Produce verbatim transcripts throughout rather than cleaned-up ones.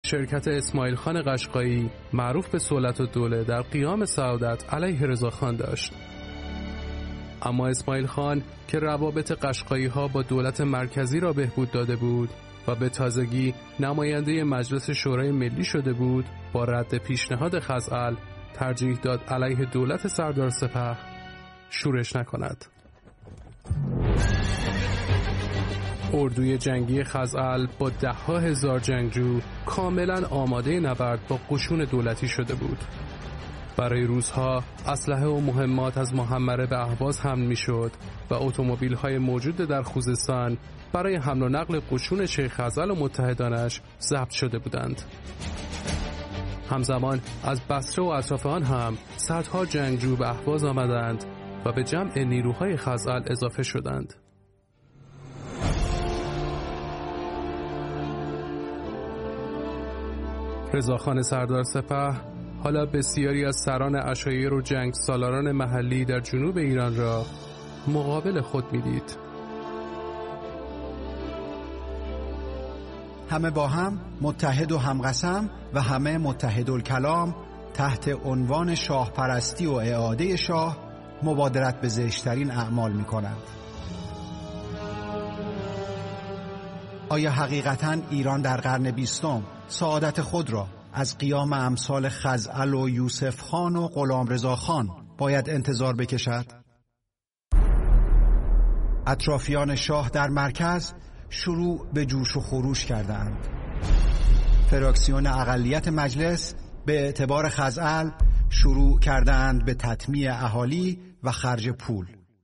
شرکت اسماعیل خان قشقایی معروف به صلت الدوله در قیام سعادت علیه رضاخان داشت. اما اسماعیل خان که روابط قشقایی ها با دولت مرکزی را بهبود داده بود و به تازگی نماینده مجلس شورای ملی شده بود، با رد پیشنهاد خزعل ترجیح داد علیه دولت سردار سپه شورش نکند. اردوی جنگی خزعل با ده ها هزار جنگجو کاملا آماده نبرد با قشون دولتی شده بود. برای روزها اسلحه و مهمات از محمره به اهواز حمل می شد و اتومبیل های موجود در خوزستان برای حمل و نقل قشون شیخ خزعل و متحدانش ضبط شده بودند. همزمان از بصره و اطراف آن هم صدها جنگجو به اهواز آمدند و به جمع نیروهای خزعل اضافه شدند. رضاخان سردار سپه حالا بسیاری از سران عشایر و جنگ سالاران محلی در جنوب ایران را مقابل خود می‌دید. همه با هم متحد و همقسم و همه متحدالکلام تحت عنوان شاه پرستی و اعاده شاه مبادرت به زشترین اعمال می‌کنند. آیا حقیقتاً ایران در قرن بیستم سعادت خود را از قیام امثال خزعل و یوسف خان و غلامرضا خان باید انتظار بکشد؟ اطرافیان شاه در مرکز شروع به جوش و خروش کردند. فراکسیون اقلیت مجلس به اعتبار خزعل شروع کردند به تطمیع اهالی و خرج پول.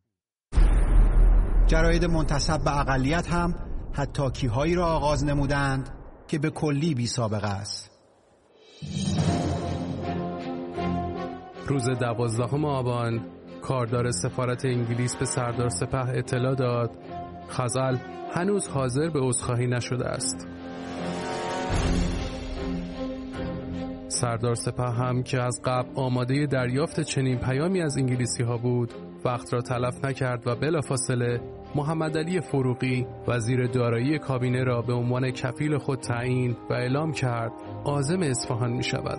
جراید منتسب به اقلیت هم حتی کیهایی را آغاز نمودند که به کلی بی سابقه است. روز دوازدهم آبان کاردار سفارت انگلیس به سردار سپه اطلاع داد خزعل هنوز حاضر به عذرخواهی نشده است. سردار سپه هم که از قبل آماده دریافت چنین پیامی از انگلیسی ها بود وقت را تلف نکرد و بلافاصله محمد علی فروغی وزیر دارایی کابینه را به عنوان کفیل خود تعیین و اعلام کرد عازم اصفهان می شود.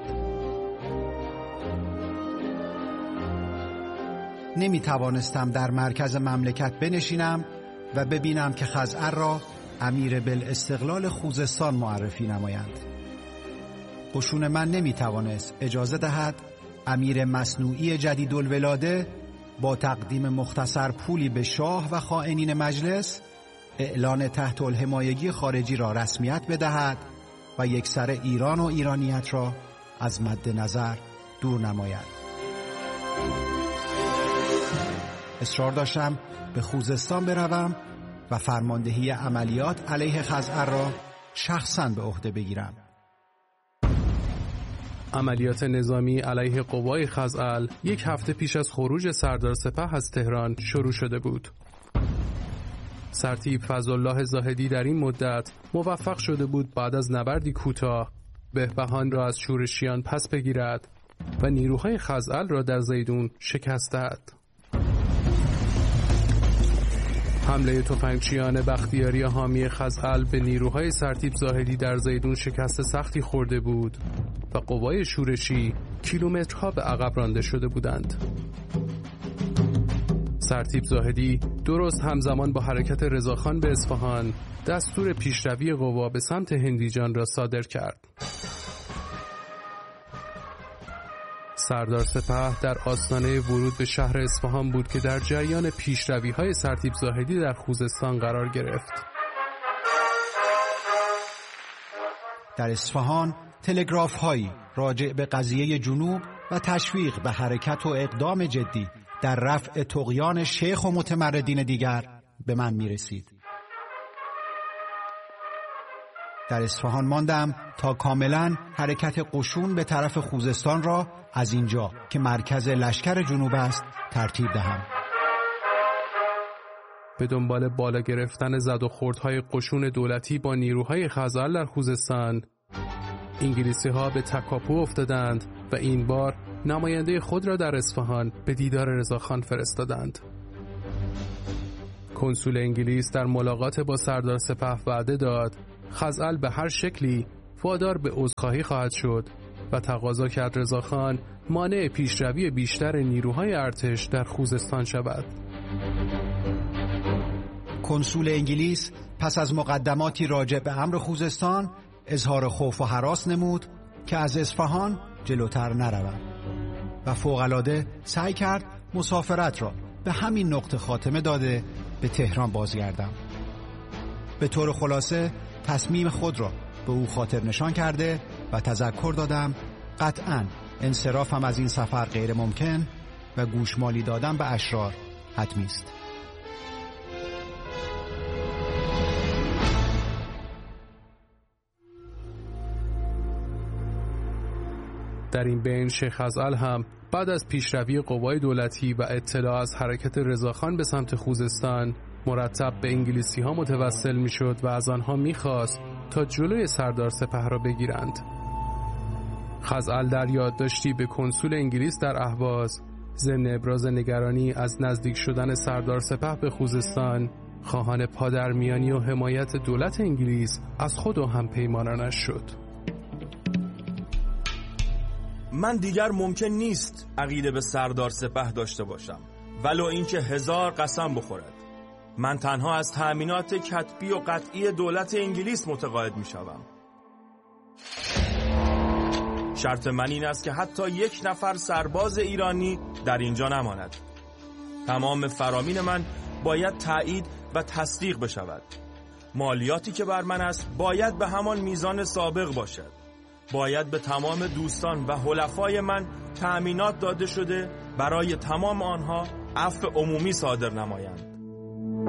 نمی توانستم در مرکز مملکت بنشینم و ببینم که خزعل را امیر بالاستقلال خوزستان معرفی نمایند. قشون من نمی توانست اجازه دهد امیر مصنوعی جدیدالولاده با تقدیم مختصر پولی به شاه و خائنین مجلس اعلان تحت الحمایگی خارجی را رسمیت بدهد و یکسر ایران و ایرانیت را از مد نظر دور نماید. اصرار داشتم به خوزستان بروم و فرماندهی عملیات علیه خزعل را شخصاً به عهده بگیرم. عملیات نظامی علیه قوای خزعل یک هفته پیش از خروج سردار سپه از تهران شروع شده بود. سرتیپ فضلالله زاهدی در این مدت موفق شده بود بعد از نبردی کوتاه بهبهان را از شورشیان پس بگیرد و نیروهای خزعل را در زیدون شکست دهد. حمله تفنگچیان بختیاری حامی خزعل به نیروهای سرتیپ زاهدی در زیدون شکست سختی خورده بود و قوای شورشی کیلومترها به عقب رانده شده بودند. سرتیپ زاهدی درست همزمان با حرکت رضاخان به اصفهان دستور پیشروی قوا به سمت هندیجان را صادر کرد. سردار سپه در آستانه ورود به شهر اصفهان بود که در جریان پیشروی‌های سرتیپ زاهدی در خوزستان قرار گرفت. در اصفهان تلگراف هایی راجع به قضیه جنوب و تشویق به حرکت و اقدام جدی در رفع طغیان شیخ و متمردین دیگر به من می رسید. در اصفهان ماندم تا کاملا حرکت قشون به طرف خوزستان را از اینجا که مرکز لشکر جنوب است ترتیب دهم. به دنبال بالا گرفتن زد و خوردهای قشون دولتی با نیروهای خزعل در خوزستان، انگلیسی ها به تکاپو افتادند و این بار نماینده خود را در اصفهان به دیدار رضاخان فرستادند. کنسول انگلیس در ملاقات با سردار سپه وعده داد خزعل به هر شکلی وادار به عذرخواهی خواهد شد و تقاضا کرد رضاخان مانع پیشروی بیشتر نیروهای ارتش در خوزستان شود. کنسول انگلیس پس از مقدماتی راجع به امر خوزستان اظهار خوف و هراس نمود که از اصفهان جلوتر نروم و فوق‌العاده سعی کرد مسافرت را به همین نقطه خاتمه داده به تهران بازگردم. به طور خلاصه تصمیم خود را به او خاطر نشان کرده و تذکر دادم قطعاً انصرافم از این سفر غیر ممکن و گوشمالی دادن به اشرار حتمی است. در این بین شیخ ازعل هم بعد از پیشروی قوای دولتی و اطلاع از حرکت رضاخان به سمت خوزستان مرتب به انگلیسی ها متوسل می شد و از آنها می خواست تا جلوی سردار سپه را بگیرند. خزعل در یادداشتی به کنسول انگلیس در اهواز ضمن ابراز نگرانی از نزدیک شدن سردار سپه به خوزستان خواهان پادرمیانی و حمایت دولت انگلیس از خود و همپیمانانش شد. من دیگر ممکن نیست عقیده به سردار سپه داشته باشم ولو اینکه هزار قسم بخورد. من تنها از تأمینات کتبی و قطعی دولت انگلیس متقاعد می شوم. شرط من این است که حتی یک نفر سرباز ایرانی در اینجا نماند. تمام فرامین من باید تایید و تصدیق بشود. مالیاتی که بر من است باید به همان میزان سابق باشد. باید به تمام دوستان و حلفای من تأمینات داده شده برای تمام آنها عفو عمومی صادر نمایند.